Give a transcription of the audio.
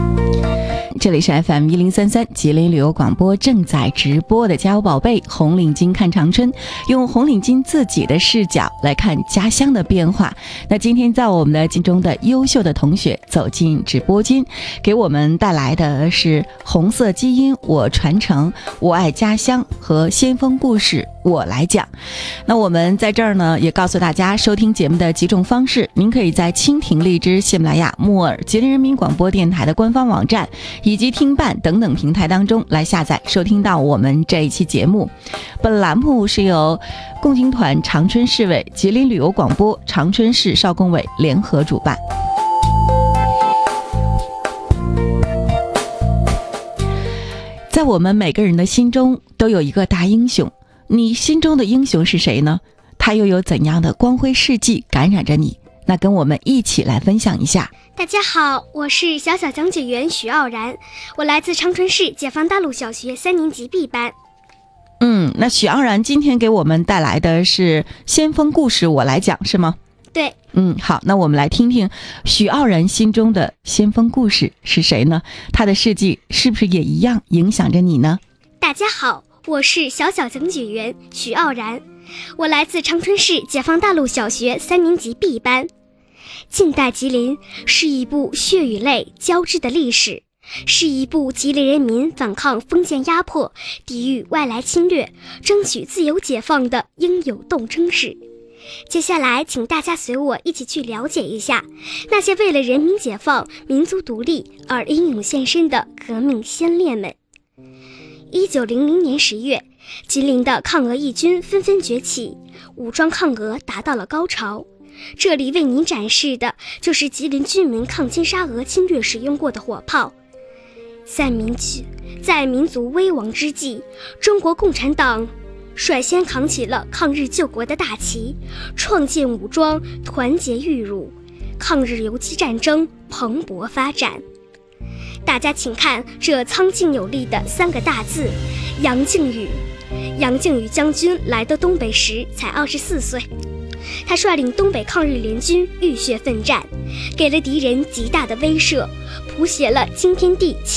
这里是 FM1033 吉林旅游广播正在直播的家有宝贝红领巾看长春，用红领巾自己的视角来看家乡的变化。那今天在我们的金中的优秀的同学走进直播间，给我们带来的是红色基因我传承，我爱家乡和先锋故事我来讲。那我们在这儿呢也告诉大家收听节目的几种方式，您可以在蜻蜓、荔枝、喜马拉雅、木耳、吉林人民广播电台的官方网站以及听伴等等平台当中来下载收听到我们这一期节目。本栏目是由共青团长春市委、吉林旅游广播、长春市少工委联合主办。在我们每个人的心中都有一个大英雄，你心中的英雄是谁呢？他又有怎样的光辉事迹感染着你？那跟我们一起来分享一下。 大家好，我是小小讲解员许傲然，我来自长春市解放大路小学3年级 B 班。 那许傲然今天给我们带来的是先锋故事我来讲，是吗？ 对。 好，那我们来听听许傲然心中的先锋故事是谁呢？他的事迹是不是也一样影响着你呢？ 大家好，我是小小讲解员许傲然，我来自长春市解放大路小学3年级 B 班。近代吉林是一部血与泪交织的历史，是一部吉林人民反抗封建压迫、抵御外来侵略、争取自由解放的英勇斗争史。接下来请大家随我一起去了解一下那些为了人民解放、民族独立而英勇献身的革命先烈们。1900年10月，吉林的抗俄义军纷纷崛起，武装抗俄达到了高潮。这里为您展示的就是吉林军民抗金沙俄侵略使用过的火炮。在民族危亡之际，中国共产党率先扛起了抗日救国的大旗，创建武装，团结御辱，抗日游击战争蓬勃发展。大家请看这苍劲有力的3个大字：杨靖宇。杨靖宇将军来到东北时才24岁，他率领东北抗日联军浴血奋战，给了敌人极大的威慑，谱写了惊天地